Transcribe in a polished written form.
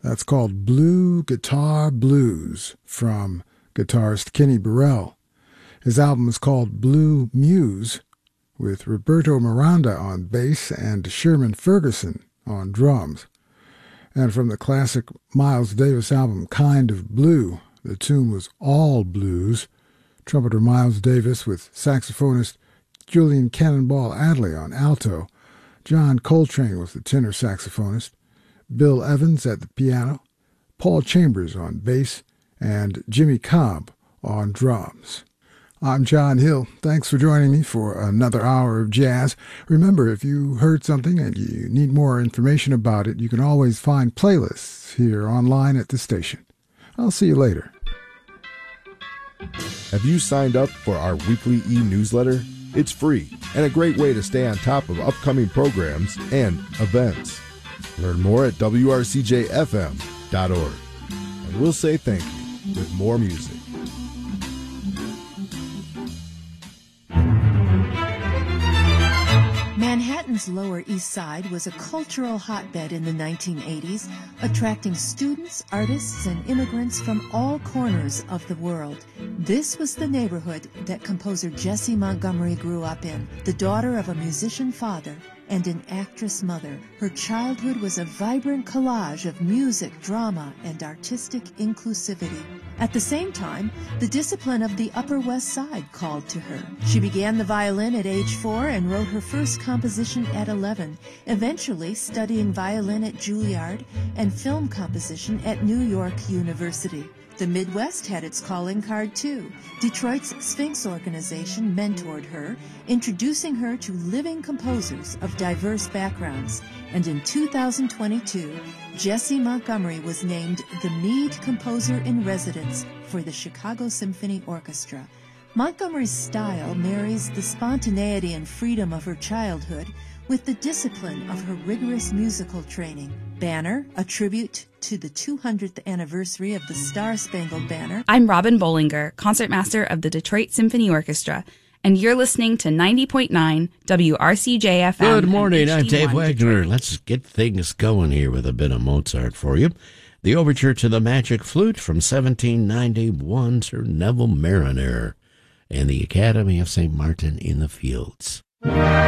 That's called Blue Guitar Blues from guitarist Kenny Burrell. His album is called Blue Muse, with Roberto Miranda on bass and Sherman Ferguson on drums. And from the classic Miles Davis album Kind of Blue, the tune was All Blues. Trumpeter Miles Davis with saxophonist Julian Cannonball Adley on alto, John Coltrane was the tenor saxophonist, Bill Evans at the piano, Paul Chambers on bass, and Jimmy Cobb on drums. I'm John Hill. Thanks for joining me for another hour of jazz. Remember, if you heard something and you need more information about it, you can always find playlists here online at the station. I'll see you later. Have you signed up for our weekly e-newsletter? It's free and a great way to stay on top of upcoming programs and events. Learn more at wrcjfm.org. And we'll say thank you with more music. Manhattan's Lower East Side was a cultural hotbed in the 1980s, attracting students, artists, and immigrants from all corners of the world. This was the neighborhood that composer Jessie Montgomery grew up in, the daughter of a musician father and an actress mother. Her childhood was a vibrant collage of music, drama, and artistic inclusivity. At the same time, the discipline of the Upper West Side called to her. She began the violin at age 4 and wrote her first composition at 11, eventually studying violin at Juilliard and film composition at New York University. The Midwest had its calling card too. Detroit's Sphinx organization mentored her, introducing her to living composers of diverse backgrounds. And in 2022, Jessie Montgomery was named the Mead Composer in Residence for the Chicago Symphony Orchestra. Montgomery's style marries the spontaneity and freedom of her childhood with the discipline of her rigorous musical training. Banner, a tribute to the 200th anniversary of the Star-Spangled Banner. I'm Robin Bollinger, concertmaster of the Detroit Symphony Orchestra, and you're listening to 90.9 WRCJ-FM. Good morning, I'm Dave Wagner. Let's get things going here with a bit of Mozart for you. The Overture to the Magic Flute from 1791, Sir Neville Mariner, and the Academy of St. Martin in the Fields.